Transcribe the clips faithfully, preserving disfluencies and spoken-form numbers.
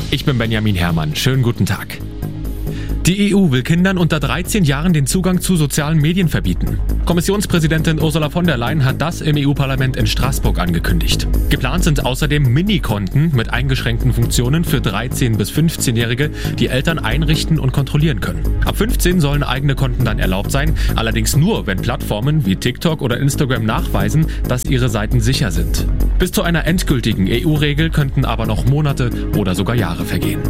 Ich bin Benjamin Herrmann. Schönen guten Tag. Die E U will Kindern unter dreizehn Jahren den Zugang zu sozialen Medien verbieten. Kommissionspräsidentin Ursula von der Leyen hat das im E U-Parlament in Straßburg angekündigt. Geplant sind außerdem Mini-Konten mit eingeschränkten Funktionen für dreizehn- bis fünfzehnjährige, die Eltern einrichten und kontrollieren können. Ab fünfzehn sollen eigene Konten dann erlaubt sein, allerdings nur, wenn Plattformen wie TikTok oder Instagram nachweisen, dass ihre Seiten sicher sind. Bis zu einer endgültigen E U-Regel könnten aber noch Monate oder sogar Jahre vergehen.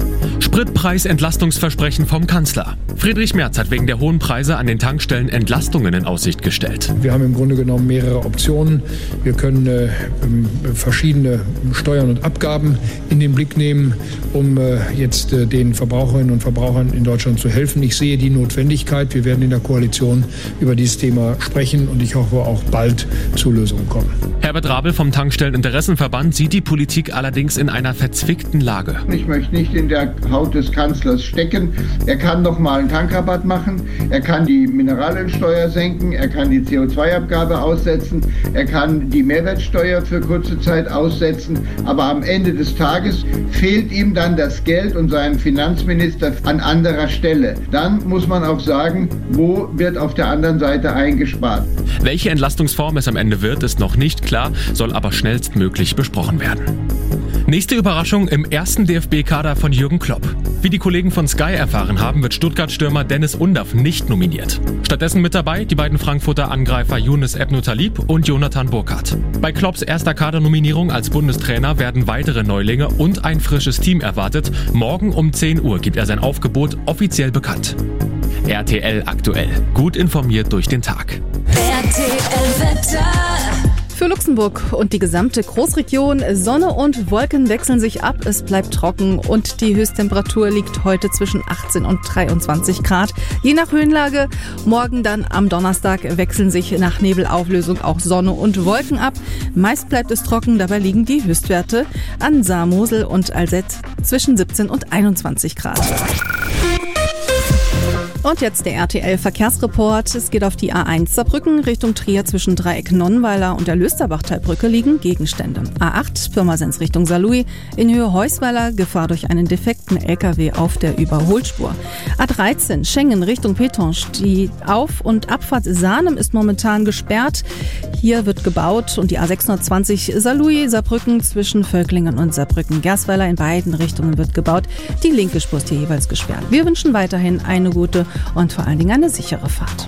Spritpreis-Entlastungsversprechen vom Kanzler. Friedrich Merz hat wegen der hohen Preise an den Tankstellen Entlastungen in Aussicht gestellt. Wir haben im Grunde genommen mehrere Optionen. Wir können äh, verschiedene Steuern und Abgaben in den Blick nehmen, um äh, jetzt äh, den Verbraucherinnen und Verbrauchern in Deutschland zu helfen. Ich sehe die Notwendigkeit. Wir werden in der Koalition über dieses Thema sprechen und ich hoffe auch bald zu Lösungen kommen. Herbert Rabel vom Tankstelleninteressenverband sieht die Politik allerdings in einer verzwickten Lage. Ich möchte nicht in der Haut des Kanzlers stecken. Er kann noch mal einen Tankrabatt machen, er kann die Mineralölsteuer senken, er kann die C O zwei Abgabe aussetzen, er kann die Mehrwertsteuer für kurze Zeit aussetzen, aber am Ende des Tages fehlt ihm dann das Geld und sein Finanzminister an anderer Stelle. Dann muss man auch sagen, wo wird auf der anderen Seite eingespart. Welche Entlastungsform es am Ende wird, ist noch nicht klar, soll aber schnellstmöglich besprochen werden. Nächste Überraschung im ersten D F B-Kader von Jürgen Klopp. Wie die Kollegen von Sky erfahren haben, wird Stuttgart-Stürmer Dennis Undaff nicht nominiert. Stattdessen mit dabei die beiden Frankfurter Angreifer Younes Ebnotalib und Jonathan Burkardt. Bei Klopps erster Kadernominierung als Bundestrainer werden weitere Neulinge und ein frisches Team erwartet. Morgen um zehn Uhr gibt er sein Aufgebot offiziell bekannt. R T L aktuell. Gut informiert durch den Tag. R T L-Wetter. Für Luxemburg und die gesamte Großregion Sonne und Wolken wechseln sich ab, es bleibt trocken und die Höchsttemperatur liegt heute zwischen achtzehn und dreiundzwanzig Grad. Je nach Höhenlage, morgen dann am Donnerstag wechseln sich nach Nebelauflösung auch Sonne und Wolken ab. Meist bleibt es trocken, dabei liegen die Höchstwerte an Saar, Mosel und Alzett zwischen siebzehn und einundzwanzig Grad. Und jetzt der R T L-Verkehrsreport. Es geht auf die A eins Saarbrücken Richtung Trier zwischen Dreieck Nonnweiler und der Lösterbachtalbrücke liegen Gegenstände. A acht Pirmasens Richtung Saarlouis in Höhe Heusweiler Gefahr durch einen defekten L K W auf der Überholspur. A dreizehn Schengen Richtung Petonge. Die Auf- und Abfahrt Sahnem ist momentan gesperrt. Hier wird gebaut und die A sechshundertzwanzig Saarlouis Saarbrücken zwischen Völklingen und Saarbrücken-Gersweiler in beiden Richtungen wird gebaut. Die linke Spur ist hier jeweils gesperrt. Wir wünschen weiterhin eine gute und vor allen Dingen eine sichere Fahrt.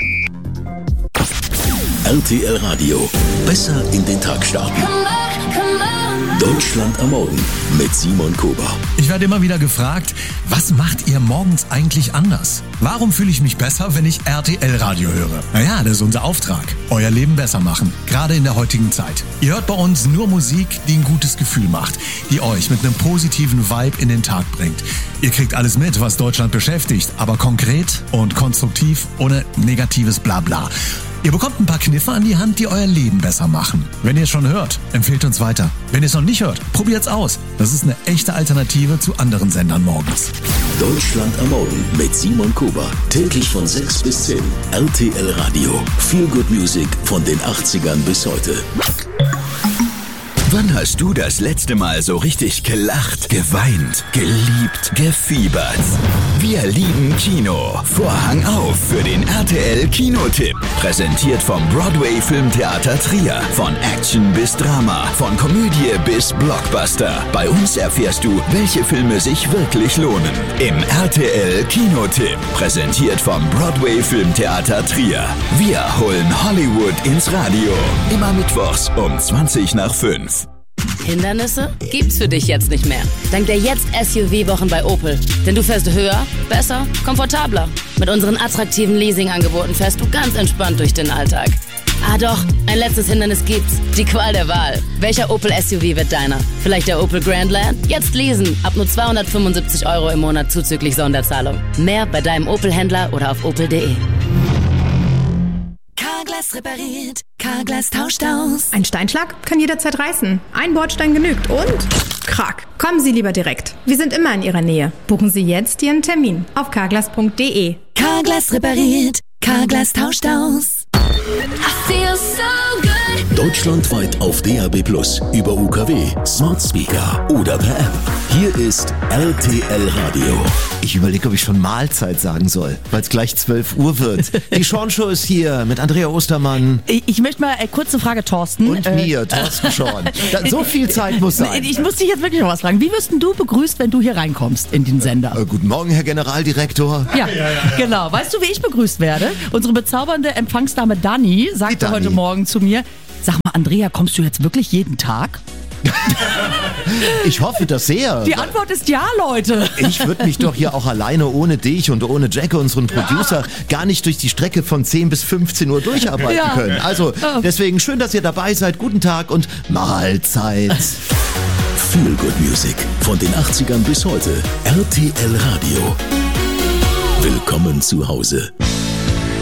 R T L Radio. Besser in den Tag starten. Deutschland am Morgen mit Simon Kober. Ich werde immer wieder gefragt, was macht ihr morgens eigentlich anders? Warum fühle ich mich besser, wenn ich R T L Radio höre? Naja, das ist unser Auftrag. Euer Leben besser machen. Gerade in der heutigen Zeit. Ihr hört bei uns nur Musik, die ein gutes Gefühl macht. Die euch mit einem positiven Vibe in den Tag bringt. Ihr kriegt alles mit, was Deutschland beschäftigt. Aber konkret und konstruktiv, ohne negatives Blabla. Ihr bekommt ein paar Kniffe an die Hand, die euer Leben besser machen. Wenn ihr es schon hört, empfehlt uns weiter. Wenn ihr es noch nicht hört, probiert's aus. Das ist eine echte Alternative zu anderen Sendern morgens. Deutschland am Morgen mit Simon Kober. Täglich von sechs bis zehn. R T L Radio. Feel Good Music von den achtzigern bis heute. Wann hast du das letzte Mal so richtig gelacht, geweint, geliebt, gefiebert? Wir lieben Kino. Vorhang auf für den R T L Kinotipp. Präsentiert vom Broadway Filmtheater Trier. Von Action bis Drama, von Komödie bis Blockbuster. Bei uns erfährst du, welche Filme sich wirklich lohnen. Im R T L Kinotipp. Präsentiert vom Broadway Filmtheater Trier. Wir holen Hollywood ins Radio. Immer mittwochs um zwanzig nach fünf. Hindernisse gibt's für dich jetzt nicht mehr. Dank der Jetzt-S U V-Wochen bei Opel. Denn du fährst höher, besser, komfortabler. Mit unseren attraktiven Leasing-Angeboten fährst du ganz entspannt durch den Alltag. Ah doch, ein letztes Hindernis gibt's. Die Qual der Wahl. Welcher Opel S U V wird deiner? Vielleicht der Opel Grandland? Jetzt leasen. Ab nur zweihundertfünfundsiebzig Euro im Monat zuzüglich Sonderzahlung. Mehr bei deinem Opel-Händler oder auf opel punkt de. Carglass repariert, Carglass tauscht aus. Ein Steinschlag kann jederzeit reißen. Ein Bordstein genügt und krack. Kommen Sie lieber direkt. Wir sind immer in Ihrer Nähe. Buchen Sie jetzt Ihren Termin auf carglass punkt de. Carglass repariert, Carglass tauscht aus. I feel so good. Deutschlandweit auf D A B plus, über U K W, Smart Speaker oder per App. Hier ist R T L Radio. Ich überlege, ob ich schon Mahlzeit sagen soll, weil es gleich zwölf Uhr wird. Die Sean-Show ist hier mit Andrea Ostermann. Ich, ich möchte mal äh, kurze Frage, Thorsten. Und äh, mir, Thorsten Sean. Da, so viel Zeit muss sein. Ich muss dich jetzt wirklich noch was fragen. Wie wirst denn du begrüßt, wenn du hier reinkommst in den Sender? Äh, guten Morgen, Herr Generaldirektor. Ja, ja, ja, ja, genau. Weißt du, wie ich begrüßt werde? Unsere bezaubernde Empfangsdame Dani sagte Dani. heute Morgen zu mir, sag mal, Andrea, kommst du jetzt wirklich jeden Tag? Ich hoffe das sehr. Die Antwort ist ja, Leute. Ich würde mich doch hier auch alleine ohne dich und ohne Jack, unseren Producer, gar nicht durch die Strecke von zehn bis fünfzehn Uhr durcharbeiten ja. können. Also deswegen schön, dass ihr dabei seid. Guten Tag und Mahlzeit. Feel Good Music von den achtzigern bis heute. R T L Radio. Willkommen zu Hause.